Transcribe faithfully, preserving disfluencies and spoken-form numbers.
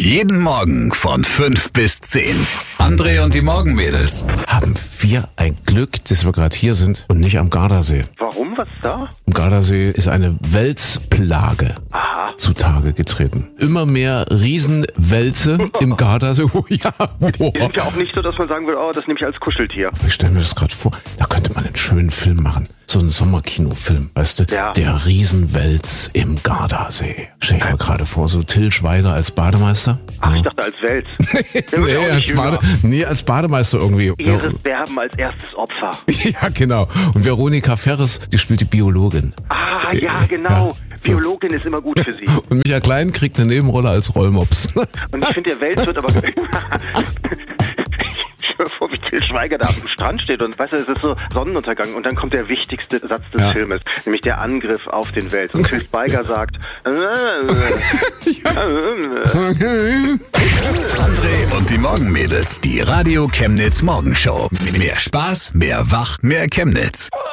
Jeden Morgen von fünf bis zehn. André und die Morgenmädels. Haben wir ein Glück, dass wir gerade hier sind und nicht am Gardasee. Warum? Was ist da? Im Gardasee ist eine Welsplage Aha. zutage getreten. Immer mehr Riesenwälze im Gardasee. Oh ja, Die boah. sind ja auch nicht so, dass man sagen würde, oh, das nehme ich als Kuscheltier. Ich stelle mir das gerade vor, da könnte man einen schönen Film machen. So einen Sommerkinofilm, weißt du? Ja. Der Riesenwels im Gardasee. Stell ich mir gerade vor, so Till Schweiger als Bademeister. Ach, ich dachte als Welt. Der wird ja auch Nee, nicht als Bade, jünger. nee, als Bademeister irgendwie. Iris Berben als erstes Opfer. Ja, genau. Und Veronika Ferres, die spielt die Biologin. Ah, ja, genau. Ja, so. Biologin ist immer gut für sie. Und Michael Klein kriegt eine Nebenrolle als Rollmops. Und ich finde, der Welt wird aber... Ich stell mir vor, wie Til Schweiger da am Strand steht und weißt du, es ist so Sonnenuntergang und dann kommt der wichtigste Satz des Ja. Filmes, nämlich der Angriff auf den Wels. Und Til Schweiger sagt... André und die Morgenmädels. Die Radio Chemnitz Morgenshow. Mehr Spaß, mehr Wach, mehr Chemnitz.